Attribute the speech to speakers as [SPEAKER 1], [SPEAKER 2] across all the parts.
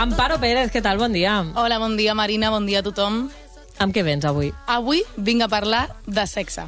[SPEAKER 1] Amparo Pérez, què tal? Bon dia.
[SPEAKER 2] Hola, bon dia, Marina, bon dia a tothom.
[SPEAKER 1] Amb què vens avui?
[SPEAKER 2] Avui vinc a parlar de sexe.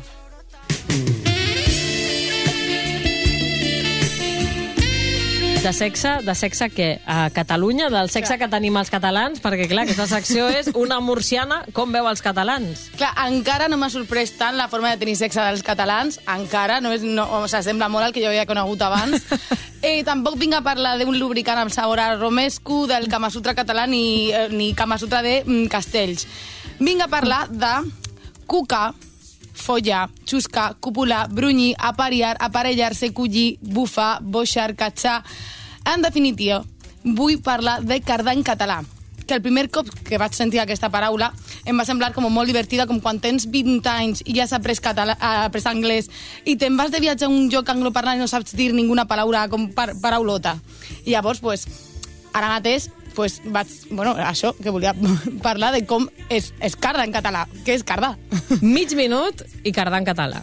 [SPEAKER 1] De sexe què? A Catalunya, del sexe que tenim els catalans? Perquè, clar, aquesta secció és una murciana, com veu els catalans?
[SPEAKER 2] Clar, encara no m'ha sorprès tant la forma de tenir sexe dels catalans, encara, sembla molt el que jo havia conegut abans. Tampoc vinc a parlar d'un lubricant amb sabor a romesco, del Kama Sutra català ni Kama Sutra de Castells. Vinc a parlar de cucar, follar, xuscar, copular, brunyir, apariar, aparellar-se, collir, bufar, boixar, catxar. En definitiva, vull parlar de cardar en català, que el primer cop que vaig sentir aquesta paraula em va semblar com molt divertida, com quan tens 20 anys i ja has après anglès i te'n vas de viatge a un lloc angloparlant i no saps dir ninguna paraula com paraulota. I llavors, ara mateix, això, que volia parlar de com és cardar en català. Què és cardar?
[SPEAKER 1] Mig minut i cardar en català.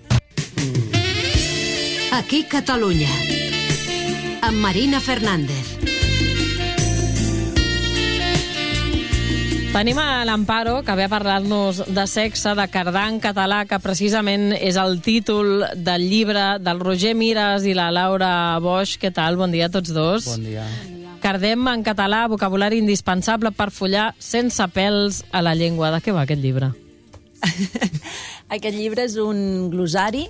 [SPEAKER 3] Aquí Catalunya, amb Marina Fernández.
[SPEAKER 1] Tenim a l'Amparo, que ve a parlar-nos de sexe, de cardar en català, que precisament és el títol del llibre del Roger Mires i la Laura Boix. Què tal? Bon dia a tots dos.
[SPEAKER 4] Bon dia.
[SPEAKER 1] Cardem en català, vocabulari indispensable per follar sense pèls a la llengua. De què va aquest llibre?
[SPEAKER 5] Aquest llibre és un glossari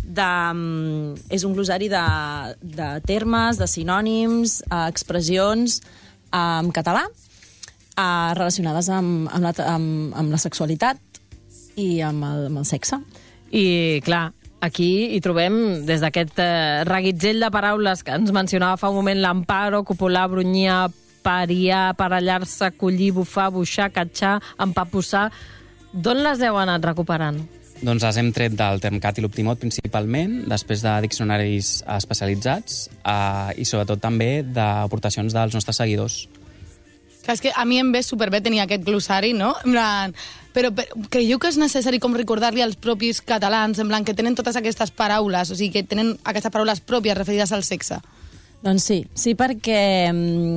[SPEAKER 5] de termes, de sinònims, expressions en català relacionades amb la sexualitat i amb el sexe.
[SPEAKER 1] I, clar, aquí hi trobem, des d'aquest reguitzell de paraules que ens mencionava fa un moment l'Amparo, copular, brunyir, pariar, aparellar-se, collir, bufar, buixar, catxar, empapussar. D'on les heu anat recuperant?
[SPEAKER 4] Doncs les hem tret del Termcat i l'Optimot principalment, després de diccionaris especialitzats i sobretot també d'aportacions dels nostres seguidors.
[SPEAKER 2] És que a mi em ve superbé tenir aquest glossari, no? Però creieu que és necessari com recordar-li als propis catalans, en plan, que tenen totes aquestes paraules, o sigui, que tenen aquestes paraules pròpies referides al sexe?
[SPEAKER 5] Doncs sí, perquè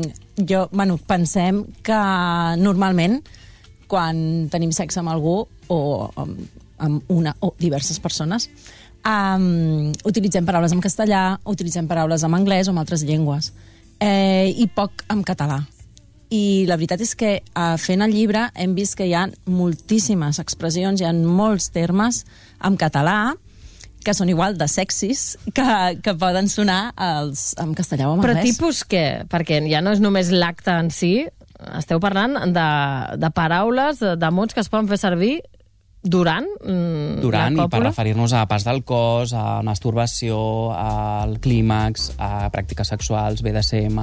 [SPEAKER 5] pensem que normalment quan tenim sexe amb algú o amb una o diverses persones, utilitzem paraules en castellà, utilitzem paraules en anglès o en altres llengües, i poc en català. I la veritat és que fent el llibre hem vist que hi ha moltíssimes expressions, hi ha molts termes en català que són igual de sexis que poden sonar en castellà o en anglès.
[SPEAKER 1] Però tipus què? Perquè ja no és només l'acte en si, esteu parlant de paraules, de mots que es poden fer servir durant
[SPEAKER 4] i per referir-nos a pas del cos, a masturbació, al clímax, a pràctiques sexuals, BDSM,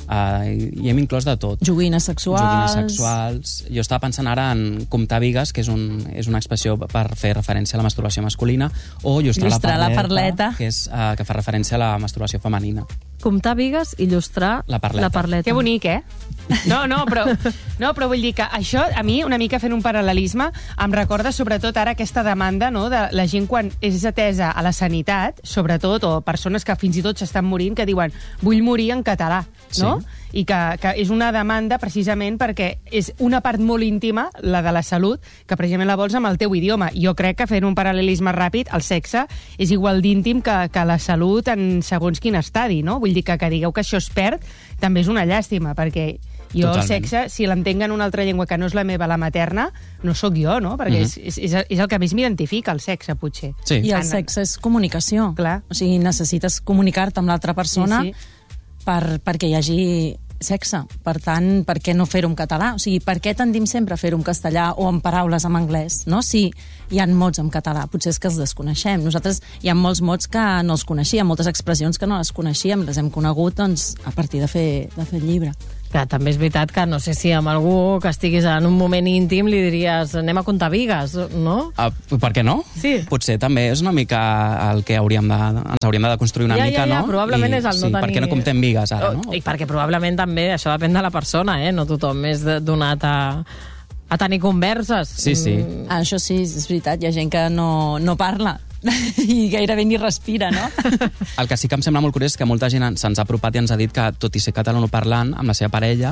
[SPEAKER 4] i hem inclòs de tot.
[SPEAKER 5] Joguines sexuals.
[SPEAKER 4] Jo estava pensant ara en comptar bigues, que és una expressió per fer referència a la masturbació masculina, o il·lustrar la parleta, que fa referència a la masturbació femenina.
[SPEAKER 1] Comptar bigues, il·lustrar la parleta.
[SPEAKER 6] Que bonic, eh? No, però vull dir que això, a mi, una mica fent un paral·lelisme, em recorda sobretot ara aquesta demanda, no?, de la gent quan és atesa a la sanitat, sobretot, o persones que fins i tot s'estan morint, que diuen, vull morir en català, no? Sí. I que és una demanda precisament perquè és una part molt íntima, la de la salut, que precisament la vols amb el teu idioma. Jo crec que fent un paral·lelisme ràpid, el sexe és igual d'íntim que la salut en segons quin estadi, no? Vull dir que digueu que això es perd també és una llàstima, perquè jo el sexe, si l'entenc en una altra llengua que no és la meva, la materna, no sóc jo, no? Perquè és el que més m'identifica, el sexe, potser.
[SPEAKER 4] Sí.
[SPEAKER 5] I el sexe és comunicació.
[SPEAKER 6] Clar.
[SPEAKER 5] O sigui, necessites comunicar-te amb l'altra persona perquè hi hagi sexe. Per tant, per què no fer-ho en català? O sigui, per què tendim sempre a fer-ho en castellà o en paraules en anglès, no? Si hi ha mots en català, potser és que els desconeixem. Nosaltres hi ha molts mots que no els coneixíem, moltes expressions que no les coneixíem, les hem conegut doncs, a partir de fer el llibre.
[SPEAKER 1] Que també és veritat que no sé si amb algú que estiguis en un moment íntim li diries anem a comptar bigues, no?
[SPEAKER 4] Per què no?
[SPEAKER 1] Sí.
[SPEAKER 4] Potser també és una mica el que ens hauríem de construir una mica, no?
[SPEAKER 1] Probablement és el no tenir...
[SPEAKER 4] Per què no comptem bigues ara, no?
[SPEAKER 1] I perquè probablement també això depèn de la persona, no tothom és donat a tenir converses.
[SPEAKER 4] Sí.
[SPEAKER 5] Això sí, és veritat, hi ha gent que no parla. I gairebé ni respira, no?
[SPEAKER 4] El que sí que em sembla molt curiós és que molta gent se'ns ha apropat i ens ha dit que, tot i ser catalanoparlant, amb la seva parella,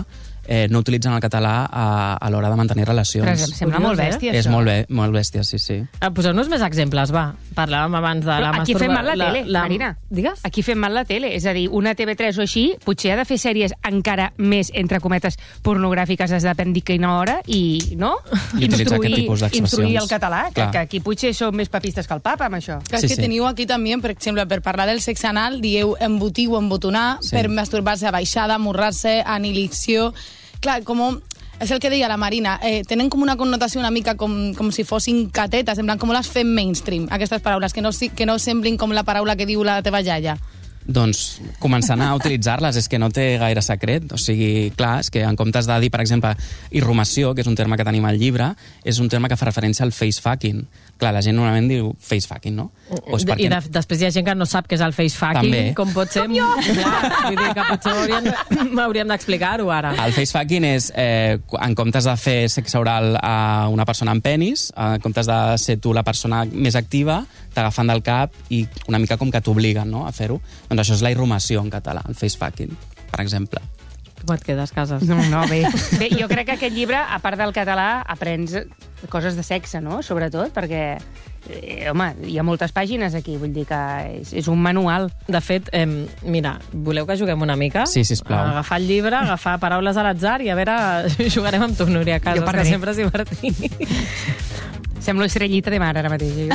[SPEAKER 4] no utilitzen el català a l'hora de mantenir relacions.
[SPEAKER 6] Però em sembla molt bèstia,
[SPEAKER 4] És
[SPEAKER 6] això.
[SPEAKER 4] molt bèstia, sí.
[SPEAKER 1] Poseu-nos més exemples, va. Parlàvem abans de la
[SPEAKER 6] Però aquí fem mal la tele, Marina.
[SPEAKER 1] Digues?
[SPEAKER 6] Aquí fem mal la tele. És a dir, una TV3 o així potser ha de fer sèries encara més, entre cometes, pornogràfiques des depèn de quina hora i, no?
[SPEAKER 4] I utilitzar aquest tipus d'expressions.
[SPEAKER 6] Instruir el català,
[SPEAKER 4] Clar.
[SPEAKER 6] que aquí potser som més papistes que el papa, amb això.
[SPEAKER 2] Que és que teniu aquí també, per exemple, per parlar del sexe anal, dieu embotir o embotonar, per masturbar-se a baixada, amorrar-se, anilició... Clar, és el que deia la Marina, tenen com una connotació una mica com si fossin catetes, en plan, com les fem mainstream, aquestes paraules, que no semblin com la paraula que diu la teva iaia.
[SPEAKER 4] Doncs començant a utilitzar-les és que no té gaire secret, o sigui, clar, és que en comptes de dir, per exemple, irrumació, que és un terme que tenim al llibre, és un terme que fa referència al facefucking. Clar, la gent normalment diu facefucking, no?
[SPEAKER 1] I després hi ha gent que no sap què és el facefucking,
[SPEAKER 4] També.
[SPEAKER 1] com pot ser... Com jo! Vull dir que potser hauríem d'explicar-ho ara.
[SPEAKER 4] El facefucking és, en comptes de fer sexe oral a una persona amb penis, en comptes de ser tu la persona més activa, t'agafen del cap i una mica com que t'obliguen, no?, a fer-ho. Doncs això és la irrumació en català, el facefucking, per exemple.
[SPEAKER 1] Com et quedes, Casas?
[SPEAKER 6] No, bé, jo crec que aquest llibre, a part del català, aprens coses de sexe, no?, sobretot, perquè, home, hi ha moltes pàgines aquí, vull dir que és un manual.
[SPEAKER 1] De fet, mira, voleu que juguem una mica?
[SPEAKER 4] Sí, sisplau.
[SPEAKER 1] Agafar el llibre, agafar paraules a l'atzar i a veure, jugarem amb tu, Núria Casas, que sempre és divertit.
[SPEAKER 6] Semblo estrellita de mar ara mateix.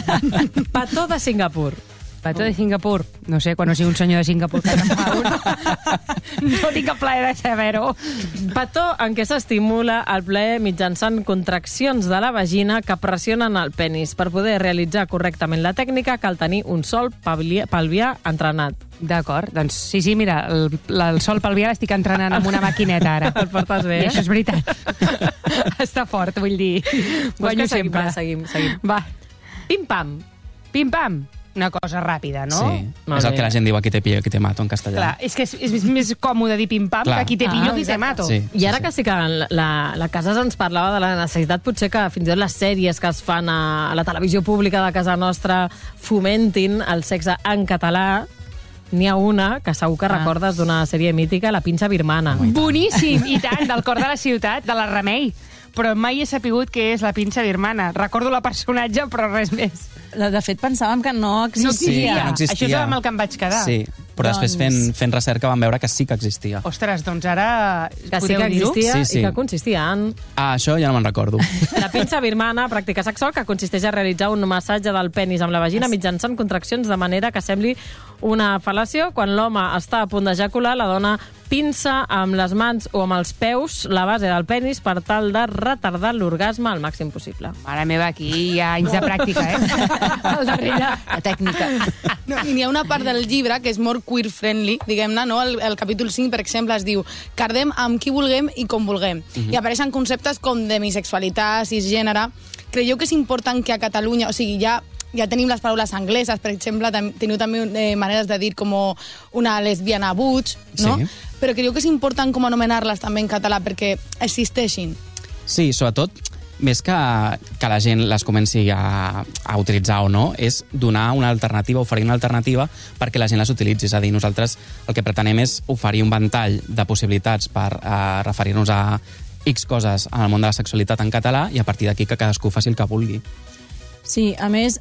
[SPEAKER 1] Petó de Singapur.
[SPEAKER 6] Petó de Singapur. No sé, quan no sigui un senyor de Singapur que fa un... No tinc el plaer de saber-ho.
[SPEAKER 1] Petó en què s'estimula el plaer mitjançant contraccions de la vagina que pressionen el penis. Per poder realitzar correctament la tècnica cal tenir un sol pelvià entrenat.
[SPEAKER 6] D'acord, doncs sí, mira, el sol pelvià l'estic entrenant amb una maquineta ara.
[SPEAKER 1] El portes bé,
[SPEAKER 6] I això és veritat. Està fort, vull dir. Guanyo sempre.
[SPEAKER 1] Seguim.
[SPEAKER 6] Va.
[SPEAKER 1] Pim-pam.
[SPEAKER 6] Pim-pam. Una cosa ràpida, no?
[SPEAKER 4] Sí, és el que la gent diu aquí te pillo, aquí te mato en castellà.
[SPEAKER 6] Clar, és que és més còmode dir pim-pam que aquí te pillo, aquí te mato.
[SPEAKER 4] Sí,
[SPEAKER 1] I ara que sí que la Casas ens parlava de la necessitat, potser que fins i tot les sèries que es fan a la televisió pública de casa nostra fomentin el sexe en català. N'hi ha una que segur que recordes d'una sèrie mítica, La pinça birmana.
[SPEAKER 6] Boníssim, i tant, del cor de la ciutat, de la Remei. Però mai he sapigut què és la pinça birmana. Recordo la personatge, però res més.
[SPEAKER 5] De fet, pensàvem que no existia.
[SPEAKER 4] que no existia.
[SPEAKER 6] Això és amb el que em vaig quedar.
[SPEAKER 4] Sí, però després fent recerca vam veure que sí que existia.
[SPEAKER 6] Ostres, doncs ara
[SPEAKER 1] Que sí que existia i que consistia en...
[SPEAKER 4] Això ja no me'n recordo.
[SPEAKER 1] La pinça birmana, pràctica sexual que consisteix a realitzar un massatge del penis amb la vagina mitjançant contraccions de manera que sembli una fal·làcia. Quan l'home està a punt d'ejacular, la dona pinça amb les mans o amb els peus la base del penis per tal de retardar l'orgasme al màxim possible.
[SPEAKER 6] Mare meva, aquí hi ha anys de pràctica,
[SPEAKER 2] Al darrere.
[SPEAKER 5] La tècnica.
[SPEAKER 2] No, i n'hi ha una part del llibre que és molt queer-friendly, diguem-ne, no? El capítol 5, per exemple, es diu cardem amb qui vulguem i com vulguem. I apareixen conceptes com demisexualitat, cisgènere. Creieu que és important que a Catalunya, o sigui, ja tenim les paraules angleses, per exemple, teniu també maneres de dir com una lesbiana butch, no?
[SPEAKER 4] Sí.
[SPEAKER 2] Però creieu que és important com anomenar-les també en català perquè existeixin?
[SPEAKER 4] Sí, sobretot, més que la gent les comenci a utilitzar o no, és donar una alternativa, oferir una alternativa perquè la gent les utilitzi. És a dir, nosaltres el que pretenem és oferir un ventall de possibilitats per referir-nos a X coses en el món de la sexualitat en català i a partir d'aquí que cadascú faci el que vulgui.
[SPEAKER 5] Sí, a més,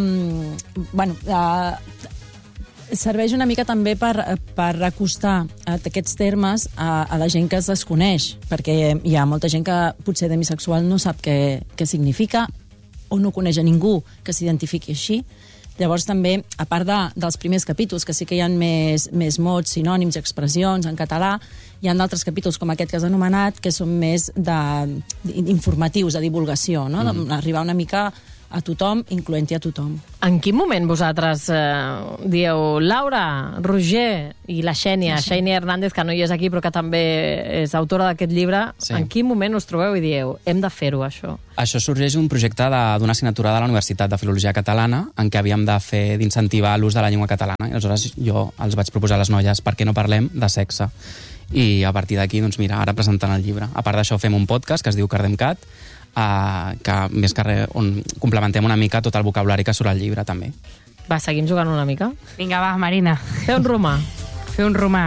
[SPEAKER 5] serveix una mica també per acostar aquests termes a la gent que es desconeix, perquè hi ha molta gent que potser demisexual no sap què significa o no coneix a ningú que s'identifiqui així. Llavors també, a part dels primers capítols, que sí que hi ha més mots, sinònims i expressions en català, hi ha d'altres capítols com aquest que has anomenat que són més informatius, de divulgació, no? Arribar una mica a tothom, incloent-hi a tothom.
[SPEAKER 1] En quin moment vosaltres dieu Laura, Roger i la Xènia Hernández, que no hi és aquí però que també és autora d'aquest llibre, en quin moment us trobeu i dieu hem de fer-ho, això?
[SPEAKER 4] Això sorgeix d'un projecte d'una assignatura de la Universitat de Filologia Catalana en què havíem d'incentivar l'ús de la llengua catalana. I aleshores jo els vaig proposar a les noies per què no parlem de sexe. I a partir d'aquí, doncs mira, ara presentant el llibre. A part d'això fem un podcast que es diu Cardemcat, que més que res on complementem una mica tot el vocabulari que surt al llibre també.
[SPEAKER 1] Va, seguim jugant una mica?
[SPEAKER 6] Vinga, va, Marina.
[SPEAKER 1] Fer un romà.
[SPEAKER 6] Fer un romà.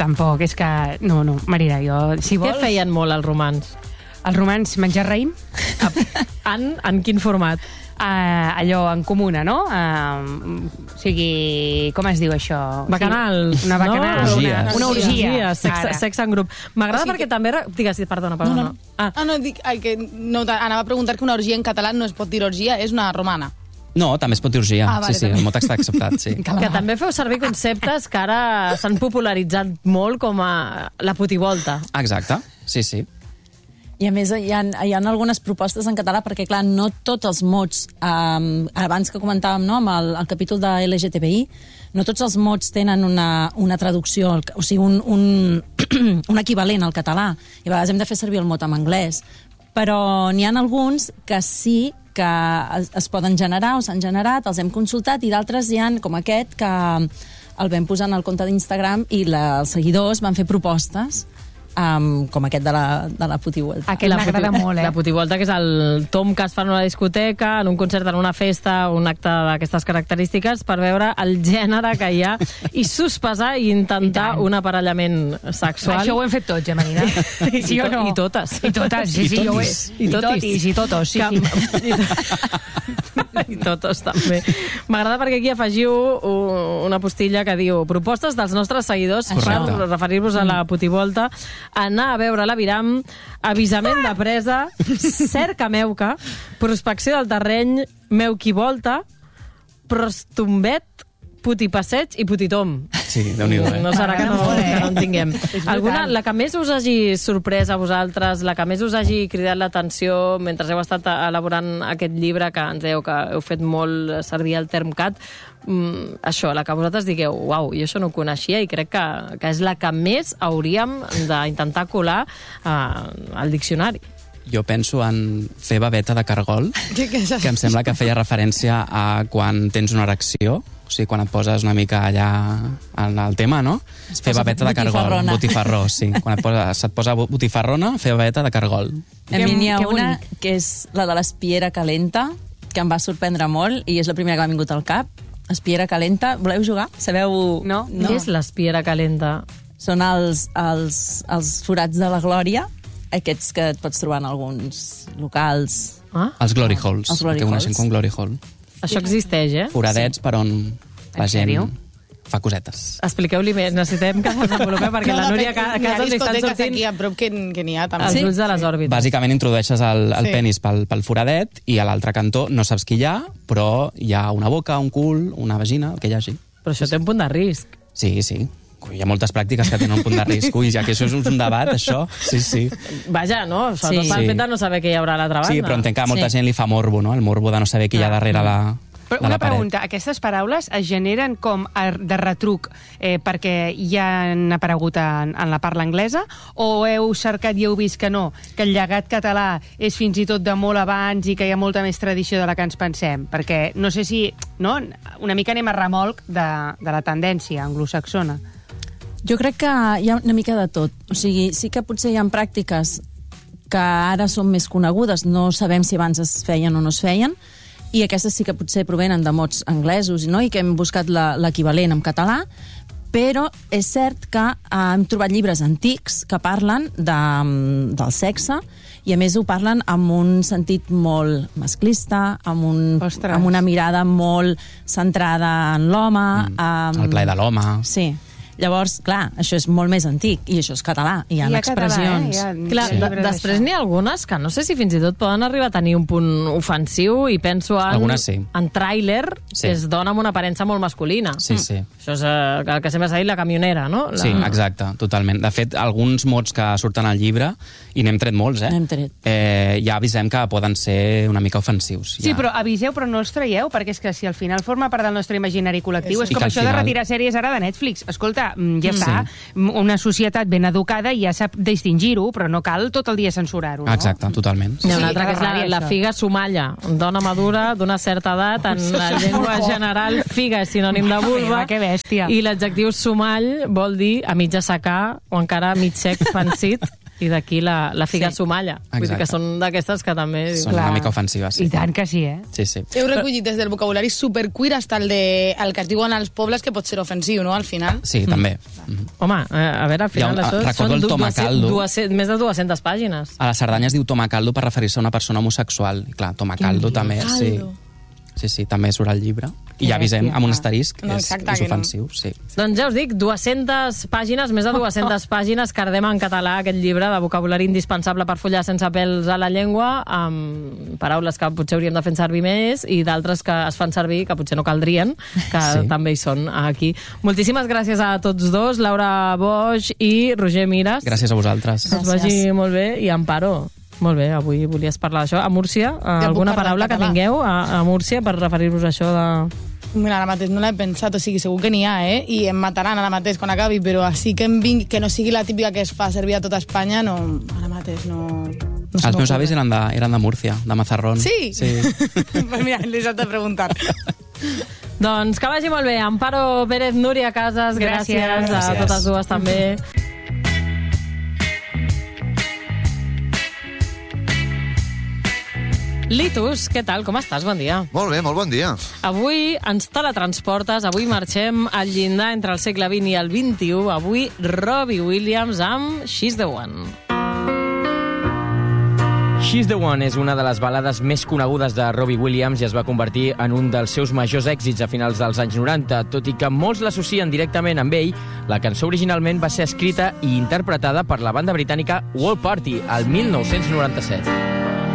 [SPEAKER 6] tampoc, és que... No, Marina, jo, si vols...
[SPEAKER 1] Què feien molt els romans?
[SPEAKER 6] Els romans menjar raïm?
[SPEAKER 1] En quin format?
[SPEAKER 6] Allò en comuna, no? O sigui, com es diu això?
[SPEAKER 1] Bacanals,
[SPEAKER 6] una bacanal,
[SPEAKER 1] no?
[SPEAKER 6] una orgia.
[SPEAKER 1] Sexe en grup. M'agrada perquè també... Digues, perdona.
[SPEAKER 2] No, anava a preguntar que una orgia en català no es pot dir orgia, és una romana.
[SPEAKER 4] No, també es pot dir orgia.
[SPEAKER 2] Vale,
[SPEAKER 4] sí, el mot està acceptat, sí.
[SPEAKER 1] Que també feu servir conceptes que ara s'han popularitzat molt com a la putivolta.
[SPEAKER 4] Exacte, sí.
[SPEAKER 5] I a més hi ha algunes propostes en català perquè, clar, no tots els mots, abans que comentàvem, no, amb el capítol de LGTBI, no tots els mots tenen una traducció, o sigui, un equivalent al català. I a vegades hem de fer servir el mot en anglès. Però n'hi ha alguns que sí que es poden generar o s'han generat, els hem consultat, i d'altres hi ha, com aquest, que el vam posar en el compte d'Instagram i els seguidors van fer propostes com aquest de la putivolta.
[SPEAKER 6] Aquest m'agrada molt,
[SPEAKER 1] La putivolta, que és el tom que es fa en una discoteca, en un concert, en una festa, un acte d'aquestes característiques, per veure el gènere que hi ha i sospesar i intentar un aparellament sexual.
[SPEAKER 6] Això ho hem fet tots, Marina. Sí o no?
[SPEAKER 1] I totes.
[SPEAKER 6] I totes, sí,
[SPEAKER 1] I totos, sí. I totos, també. M'agrada perquè aquí afegiu una postilla que diu propostes dels nostres seguidors per referir-vos a la putivolta, anar a veure l'Aviram, avisament de presa, cerca meuca, prospecció del terreny, meuquivolta, prostombet, putipasseig i putitom.
[SPEAKER 4] Sí, Déu-n'hi-do.
[SPEAKER 1] No serà que no en tinguem. Alguna, la que més us hagi sorprès a vosaltres, la que més us hagi cridat l'atenció mentre heu estat elaborant aquest llibre, que ens dèieu que heu fet molt servir el TermCat, això, la que vosaltres digueu, uau, jo això no ho coneixia i crec que és la que més hauríem d'intentar colar al diccionari.
[SPEAKER 4] Jo penso en fer babeta de cargol, que em sembla que feia referència a quan tens una erecció, o sigui, quan et poses una mica allà en el tema, no? Fer babeta de cargol, botifarró, sí. Quan se't posa botifarrona, fer babeta de cargol.
[SPEAKER 5] A mi n'hi ha una que és la de l'espiera calenta, que em va sorprendre molt i és la primera que m'ha vingut al cap. Espiera calenta. Voleu jugar? Sabeu?
[SPEAKER 6] No.
[SPEAKER 1] Què és l'espiera calenta?
[SPEAKER 5] Són els forats de la glòria, aquests que et pots trobar en alguns locals.
[SPEAKER 4] Els glory holes, que coneixen com glory hole.
[SPEAKER 1] Això existeix, eh?
[SPEAKER 4] Foradets per on la gent fa cosetes.
[SPEAKER 1] Expliqueu-li més, necessitem que desenvolupeu, perquè la Núria a casa li estan sortint
[SPEAKER 2] aquí a prop que n'hi ha també.
[SPEAKER 1] els ulls de les òrbites.
[SPEAKER 4] Bàsicament introdueixes el penis pel foradet i a l'altre cantó no saps qui hi ha, però hi ha una boca, un cul, una vagina, el que hi hagi.
[SPEAKER 1] Però això té un punt de risc.
[SPEAKER 4] Sí. Hi ha moltes pràctiques que tenen un punt de risc. Ui, ja que això és un debat, això. Sí.
[SPEAKER 1] Vaja, no? Sobretot pel fet de no saber què hi haurà a l'altra banda.
[SPEAKER 4] Sí, però entenc que a molta gent li fa morbo, no? El morbo de no saber qui hi ha darrere
[SPEAKER 6] Però una pregunta, aquestes paraules es generen com de retruc perquè ja han aparegut en la parla anglesa, o heu cercat i heu vist que no, que el llegat català és fins i tot de molt abans i que hi ha molta més tradició de la que ens pensem? Perquè no sé si una mica anem a remolc de la tendència anglosaxona.
[SPEAKER 5] Jo crec que hi ha una mica de tot. O sigui, sí que potser hi ha pràctiques que ara són més conegudes, no sabem si abans es feien o no es feien, i aquestes sí que potser provenen de mots anglesos, no? I que hem buscat l'equivalent en català, però és cert que hem trobat llibres antics que parlen del sexe, i a més ho parlen amb un sentit molt masclista, amb una mirada molt centrada en l'home.
[SPEAKER 4] El plaer de l'home.
[SPEAKER 5] Sí. Llavors, clar, això és molt més antic, i això és català, hi ha expressions.
[SPEAKER 1] Després n'hi ha algunes que no sé si fins i tot poden arribar a tenir un punt ofensiu, i penso en tràiler, que es dona amb una aparença molt masculina.
[SPEAKER 4] Sí.
[SPEAKER 1] Això és el que sempre s'ha dit, la camionera, no?
[SPEAKER 4] Sí, exacte, totalment. De fet, alguns mots que surten al llibre, i n'hem tret molts,
[SPEAKER 5] N'hem tret.
[SPEAKER 4] Ja avisem que poden ser una mica ofensius.
[SPEAKER 6] Sí, però aviseu, però no els traieu, perquè és que si al final forma part del nostre imaginari col·lectiu, és com això de retirar sèries ara de Netflix. Escolta, ja està, una societat ben educada ja sap distingir-ho, però no cal tot el dia censurar-ho, no?
[SPEAKER 4] Exacte, totalment.
[SPEAKER 1] Hi ha una altra que és la figa somalla, dona madura d'una certa edat, en la llengua general figa és sinònim de vulva,
[SPEAKER 6] que bèstia.
[SPEAKER 1] I l'adjectiu somall vol dir a mig assecar o encara mig sec pansit. I d'aquí la figa somalla. Vull dir que són d'aquestes que també...
[SPEAKER 4] Són una mica ofensives, sí.
[SPEAKER 6] I tant que sí,
[SPEAKER 4] Sí, sí.
[SPEAKER 2] Heu recollit des del vocabulari superqueer hasta el que es diuen als pobles, que pot ser ofensiu, no?, al final.
[SPEAKER 4] Sí, també.
[SPEAKER 1] Home, a veure, al final això
[SPEAKER 4] recordo el tomacaldo.
[SPEAKER 1] Més de 200 pàgines.
[SPEAKER 4] A la Cerdanya es diu tomacaldo per referir-se a una persona homosexual. I clar, tomacaldo també, sí. Sí, també surt al llibre. I ja avisem, amb un asterisc, és ofensiu, sí.
[SPEAKER 1] Doncs ja us dic, 200 pàgines, més de 200 pàgines, Cardem en català, aquest llibre de vocabulari indispensable per follar sense pèls a la llengua, amb paraules que potser hauríem de fer servir més i d'altres que es fan servir que potser no caldrien, que també hi són aquí. Moltíssimes gràcies a tots dos, Laura Boix i Roger Mires.
[SPEAKER 4] Gràcies a vosaltres.
[SPEAKER 1] Que us vagi molt bé. I Amparo, molt bé, avui volies parlar d'això. A Múrcia, alguna paraula que tingueu a Múrcia per referir-vos a això de...
[SPEAKER 2] Mira, ara mateix no l'he pensat, o sigui, segur que n'hi ha, i em mataran ara mateix quan acabi, però així que que no sigui la típica que es fa servir a tota Espanya, no, ara mateix no
[SPEAKER 4] Els meus avis eren de Múrcia, de Mazarrón.
[SPEAKER 2] Sí?
[SPEAKER 4] Sí.
[SPEAKER 2] Pues mira, les has de preguntar.
[SPEAKER 1] Doncs que vagi molt bé. Amparo Pérez, Núria Casas, gràcies a totes dues també. Litus, què tal? Com estàs? Bon dia.
[SPEAKER 7] Molt bé, molt bon dia.
[SPEAKER 1] Avui ens teletransportes, avui marxem al llindar entre el segle XX i el XXI. Avui Robbie Williams amb She's the One.
[SPEAKER 8] She's the One és una de les balades més conegudes de Robbie Williams i es va convertir en un dels seus majors èxits a finals dels anys 90. Tot i que molts l'associen directament amb ell, la cançó originalment va ser escrita i interpretada per la banda britànica World Party el 1997.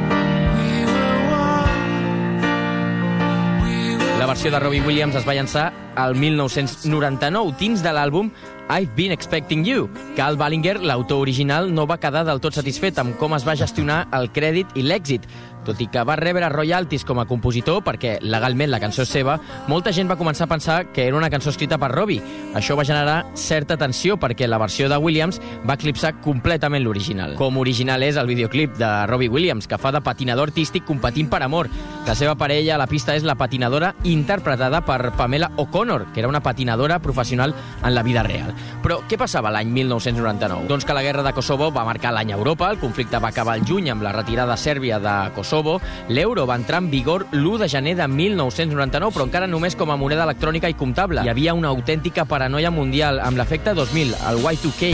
[SPEAKER 8] La versió de Robbie Williams es va llançar el 1999 dins de l'àlbum I've Been Expecting You. Cal Ballinger, l'autor original, no va quedar del tot satisfet amb com es va gestionar el crèdit i l'èxit. Tot i que va rebre royalties com a compositor, perquè legalment la cançó és seva, molta gent va començar a pensar que era una cançó escrita per Robbie. Això va generar certa tensió perquè la versió de Williams va eclipsar completament l'original. Com original és el videoclip de Robbie Williams, que fa de patinador artístic competint per amor. La seva parella a la pista és la patinadora interpretada per Pamela O'Connor, que era una patinadora professional en la vida real. Però què passava l'any 1999? Doncs que la guerra de Kosovo va marcar l'any a Europa, el conflicte va acabar al juny amb la retirada sèrbia de Kosovo, l'euro va entrar en vigor l'1 de gener de 1999, però encara només com a moneda electrònica i comptable. Hi havia una autèntica paranoia mundial amb l'efecte 2000, el Y2K.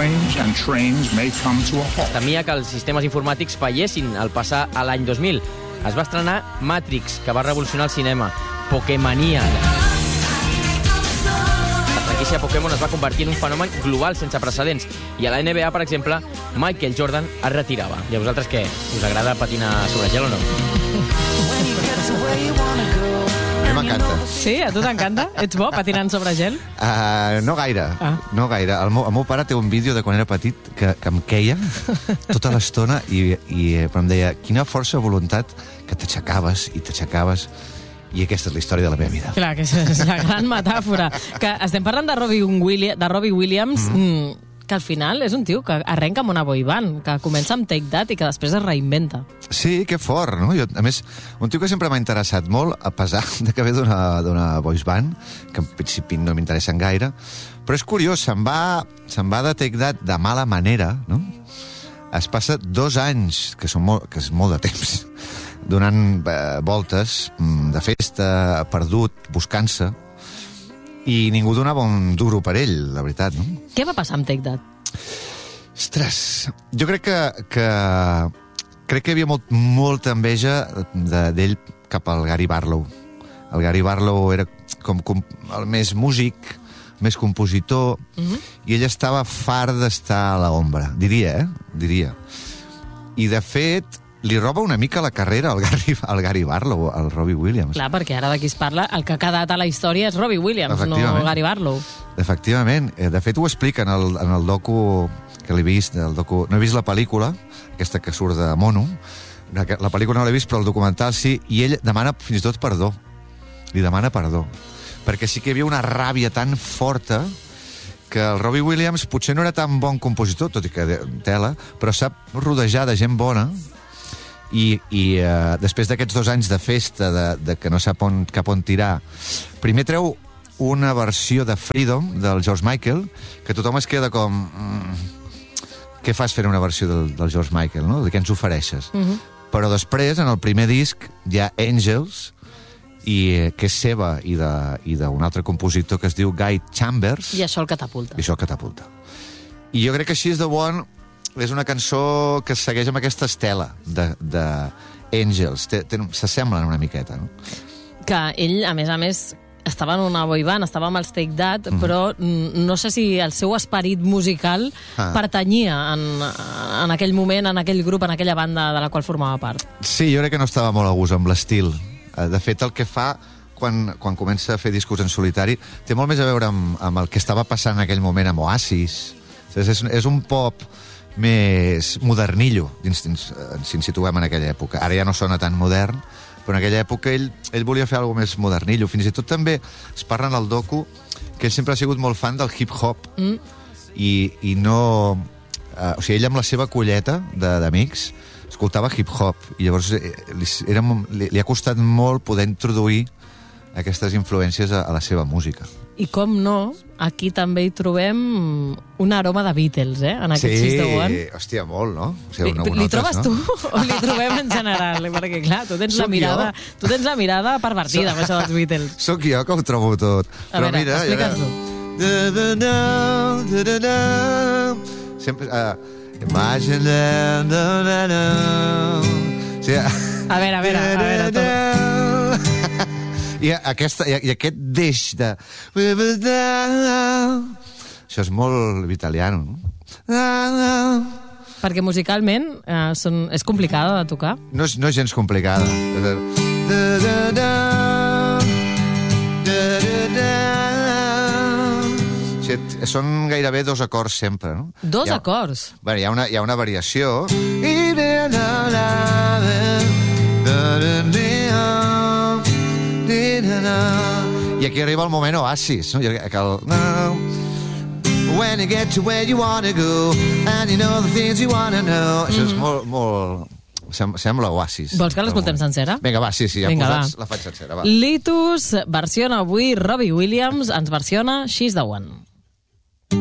[SPEAKER 8] Es temia que els sistemes informàtics fallessin al passar a l'any 2000. Es va estrenar Matrix, que va revolucionar el cinema, Pokémania. La franquícia Pokémon es va convertir en un fenomen global sense precedents. I a la NBA, per exemple, Michael Jordan es retirava. I a vosaltres què? Us agrada patinar sobre gel o no?
[SPEAKER 7] A mi m'encanta.
[SPEAKER 1] Sí? A tu t'encanta? Ets bo patinant sobre gel?
[SPEAKER 7] No gaire, no gaire. El meu pare té un vídeo de quan era petit que em queia tota l'estona i em deia quina força de voluntat que t'aixecaves i t'aixecaves. I aquesta és la història de la meva vida.
[SPEAKER 1] Clar, que és la gran metàfora. Que estem parlant de Robbie Williams, que al final és un tio que arrenca amb una boy band, que comença amb Take That i que després es reinventa.
[SPEAKER 7] Sí, que fort, no? Jo, a més, un tio que sempre m'ha interessat molt, a pesar de que ve d'una boys band, que en principi no m'interessen gaire, però és curiós, se'n va de Take That de mala manera, no? Es passa 2 anys, que és molt de temps, donant voltes de festa, perdut, buscant-se, i ningú donava un duro per ell, la veritat, no?
[SPEAKER 1] Què va passar amb Take That?
[SPEAKER 7] Ostres, jo crec que hi havia molta enveja d'ell cap al Gary Barlow. El Gary Barlow era com el més músic, més compositor, i ell estava fart d'estar a l'ombra, diria. I, de fet, li roba una mica la carrera al Gary Barlow, al Robbie Williams.
[SPEAKER 1] Clar, perquè ara d'aquí es parla, el que ha quedat a la història és Robbie Williams, no Gary Barlow.
[SPEAKER 7] Efectivament. De fet, ho explica en el docu que l'he vist, no he vist la pel·lícula, aquesta que surt de Mono, la pel·lícula no l'he vist, però el documental sí, i ell demana fins i tot perdó. Li demana perdó. Perquè sí que hi havia una ràbia tan forta que el Robbie Williams potser no era tan bon compositor, tot i que tela, però sap rodejar de gent bona. I després d'aquests 2 anys de festa, de que no sap cap on tirar, primer treu una versió de Freedom del George Michael, que tothom es queda com... què fas fent una versió del George Michael, no? De què ens ofereixes? Però després, en el primer disc, hi ha Angels, que és seva i d'un altre compositor que es diu Guy Chambers.
[SPEAKER 1] I això el catapulta.
[SPEAKER 7] I jo crec que She's the One és una cançó que segueix amb aquesta estela d'Angels. S'assemblen una miqueta, no?
[SPEAKER 1] Que ell, a més, estava en una boy band, estava amb els Take That, però no sé si el seu esperit musical pertanyia en aquell moment, en aquell grup, en aquella banda de la qual formava part.
[SPEAKER 7] Sí, jo crec que no estava molt a gust amb l'estil. De fet, el que fa quan comença a fer discos en solitari té molt més a veure amb el que estava passant en aquell moment amb Oasis. És un pop més modernillo, si ens situem en aquella època. Ara ja no sona tan modern, però en aquella època ell volia fer alguna més modernillo. Fins i tot també es parla en el docu que ell sempre ha sigut molt fan del hip-hop i no... o sigui, ell amb la seva colleta d'amics escoltava hip-hop i llavors li ha costat molt poder introduir aquestes influències a la seva música.
[SPEAKER 1] I com no, aquí també hi trobem un aroma de Beatles, en aquest She's the One.
[SPEAKER 7] Sí, hòstia, molt, no? O sigui,
[SPEAKER 1] li trobes tu o li trobem en general? Perquè, clar, tu tens la mirada pervertida amb això dels Beatles.
[SPEAKER 7] Sóc jo que ho trobo tot.
[SPEAKER 1] A veure, explica'ns-ho.
[SPEAKER 7] Sempre... Imagine...
[SPEAKER 1] A veure, tu.
[SPEAKER 7] I aquest deix de... Això és molt italiano, no?
[SPEAKER 1] Perquè musicalment és complicada de tocar.
[SPEAKER 7] No és gens complicada. Són gairebé 2 acords sempre, no?
[SPEAKER 1] 2 acords?
[SPEAKER 7] Bé, hi ha una variació. I aquí arriba el moment Oasis, no? When you get to where you want to go and you know the things you want to know. Això és molt... Sembla Oasis.
[SPEAKER 1] Vols que l'escoltem sencera?
[SPEAKER 7] Vinga, va, sí, ja posats, la faig sencera, va.
[SPEAKER 1] Litus versiona avui Robbie Williams, ens versiona She's the One.